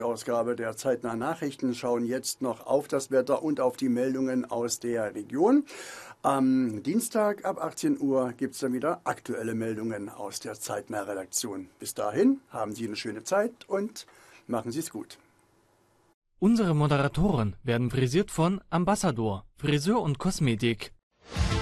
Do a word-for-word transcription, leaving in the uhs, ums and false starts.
Ausgabe der Zeitnahen Nachrichten schauen jetzt noch auf das Wetter und auf die Meldungen aus der Region. Am Dienstag ab achtzehn Uhr gibt es dann wieder aktuelle Meldungen aus der Zeitnah Redaktion. Bis dahin haben Sie eine schöne Zeit und machen Sie es gut. Unsere Moderatoren werden frisiert von Ambassador, Friseur und Kosmetik.